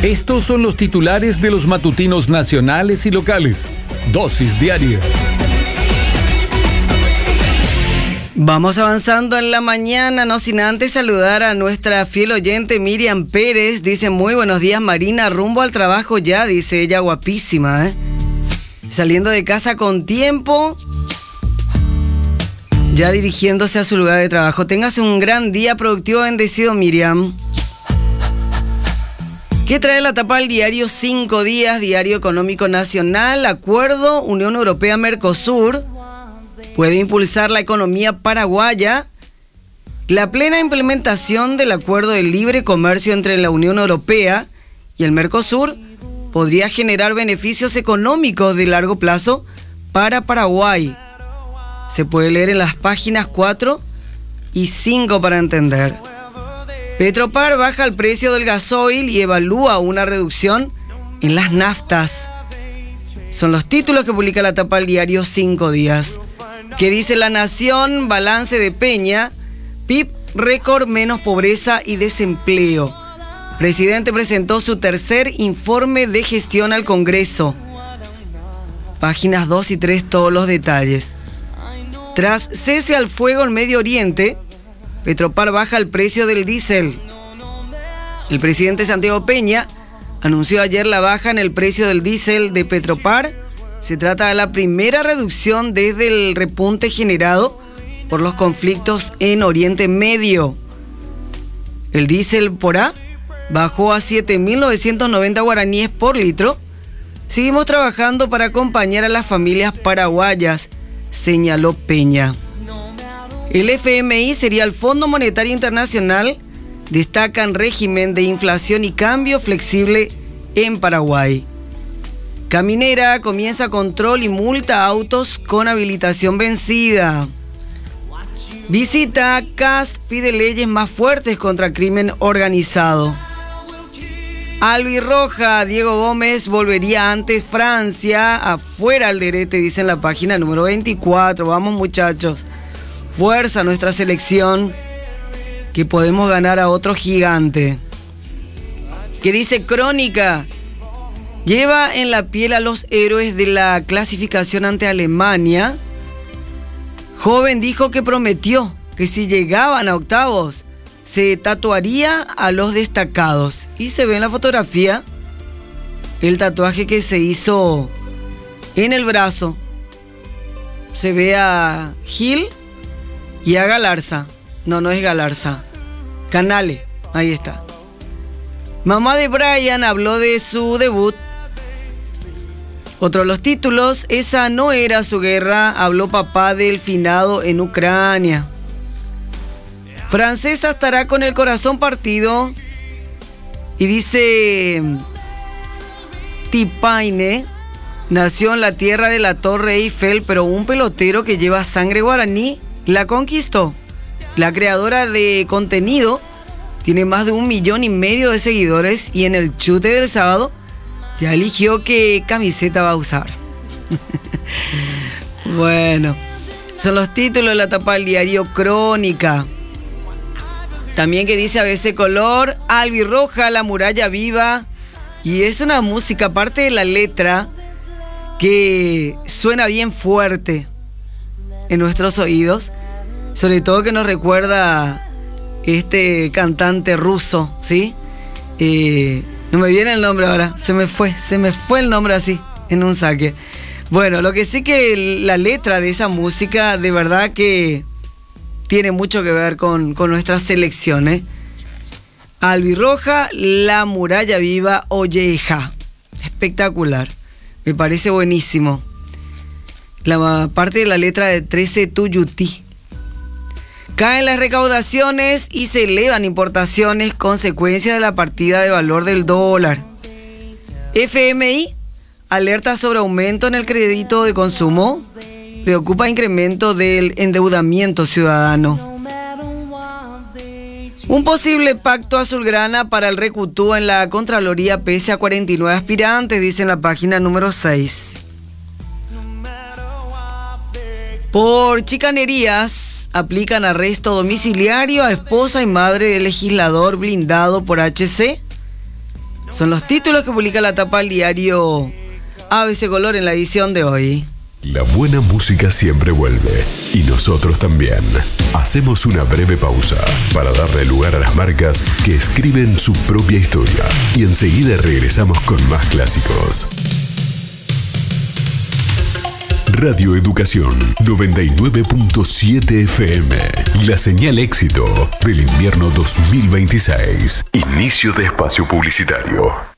Estos son los titulares de los matutinos nacionales y locales. Dosis diaria. Vamos avanzando en la mañana, no sin antes saludar a nuestra fiel oyente Miriam Pérez. Dice, muy buenos días Marina, rumbo al trabajo ya, dice ella, guapísima, saliendo de casa con tiempo, ya dirigiéndose a su lugar de trabajo. Tengas un gran día productivo, bendecido Miriam. ¿Qué trae la tapa del diario 5 días, Diario Económico Nacional? Acuerdo Unión Europea-Mercosur puede impulsar la economía paraguaya. La plena implementación del acuerdo de libre comercio entre la Unión Europea y el Mercosur podría generar beneficios económicos de largo plazo para Paraguay. Se puede leer en las páginas 4 y 5 para entender. Petropar baja el precio del gasoil y evalúa una reducción en las naftas. Son los títulos que publica la tapa del diario 5 días. ¿Qué dice La Nación? Balance de Peña, PIB récord, menos pobreza y desempleo. Presidente presentó su tercer informe de gestión al Congreso. Páginas 2 y 3, todos los detalles. Tras cese al fuego en Medio Oriente, Petropar baja el precio del diésel. El presidente Santiago Peña anunció ayer la baja en el precio del diésel de Petropar. Se trata de la primera reducción desde el repunte generado por los conflictos en Oriente Medio. El diésel por A bajó a 7.990 guaraníes por litro. Seguimos trabajando para acompañar a las familias paraguayas, señaló Peña. El FMI sería el Fondo Monetario Internacional. Destacan régimen de inflación y cambio flexible en Paraguay. Caminera comienza control y multa a autos con habilitación vencida. Visita Cast, pide leyes más fuertes contra crimen organizado. Albirroja, Diego Gómez volvería antes Francia, afuera Alderete, dice en la página número 24. Vamos muchachos, fuerza nuestra selección, que podemos ganar a otro gigante. ¿Qué dice Crónica? Lleva en la piel a los héroes de la clasificación ante Alemania. Joven dijo que prometió que si llegaban a octavos se tatuaría a los destacados. Y se ve en la fotografía el tatuaje que se hizo en el brazo. Se ve a Gil y a Galarza. No es Galarza. Canale, ahí está. Mamá de Brian habló de su debut. Otro de los títulos, esa no era su guerra, habló papá del finado en Ucrania. Francesa estará con el corazón partido. Y dice Tipaine, nació en la tierra de la Torre Eiffel, pero un pelotero que lleva sangre guaraní la conquistó. La creadora de contenido tiene más de 1,5 millones de seguidores y en el chute del sábado ya eligió qué camiseta va a usar. Bueno, son los títulos de la tapa del diario Crónica. También que dice ABC Color, Albirroja, la muralla viva. Y es una música, aparte de la letra, que suena bien fuerte en nuestros oídos. Sobre todo que nos recuerda este cantante ruso, ¿sí? No me viene el nombre ahora, se me fue el nombre así, en un saque. Bueno, lo que sí que la letra de esa música de verdad que tiene mucho que ver con nuestras selecciones. Albirroja, la muralla viva, Olleja. Espectacular, me parece buenísimo. La parte de la letra de 13 Tuyutí. Caen las recaudaciones y se elevan importaciones, consecuencia de la partida de valor del dólar. FMI alerta sobre aumento en el crédito de consumo. Preocupa incremento del endeudamiento ciudadano. Un posible pacto azulgrana para el Recutú en la Contraloría pese a 49 aspirantes, dice en la página número 6. Por chicanerías, aplican arresto domiciliario a esposa y madre del legislador blindado por HC. Son los títulos que publica la tapa del diario ABC Color en la edición de hoy. La buena música siempre vuelve, y nosotros también. Hacemos una breve pausa para darle lugar a las marcas que escriben su propia historia, y enseguida regresamos con más clásicos. Radio Educación 99.7 FM. La señal éxito del invierno 2026. Inicio de espacio publicitario.